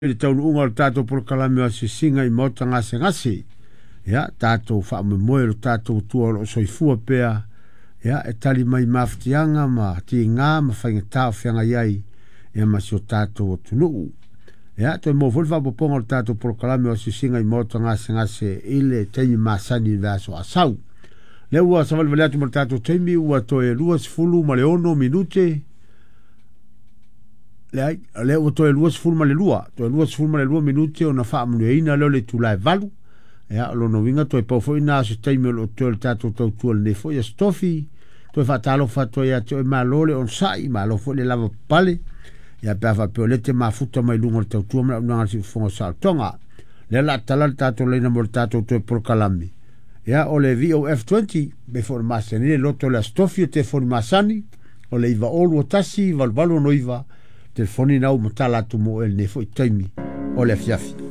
le tau unga o tātou por kalame o se singa I mota ngase ngase. Ya, tātou wha me moe o tātou tua o soifua pea. Ya, e tali mai maftianga ma ti ngā ma whainga tāo whianga iai. Ya, ma si o tātou o tunuu. Ya, toi mo fulfa poponga o tātou por kalame o se singa I mota ngase ngase ile teimi masani vaso asau. Le ua sa valvale atu ma tātou teimi ua toe lua sifulu ma le ono minute. Le ua toe lua sifulu ma le lua. Toe lua sifulu ma le lua minute o na wha amune ina leo le tūlai valu. Ya, lono winga toi paufo ina se teimi o toe le tātou tau tua le nefo. Ya stofi, toi wha talo wha toi ya toi maa lole on sai, maa lo fo le lava pale. Ya pia wha peo lete maa futa mai lunga le tau tua ma unanga si ufonga sa tonga. Le la tala le tātou leina mo le tātou toi por kalami. Ya, o le VOF20, be fo le masani, le loto le stofi o te fo le masani, o le iwa olu o tasi, valvalo no iwa, telefoni nau matala tu mo el nefo I taimi, o le fiafi.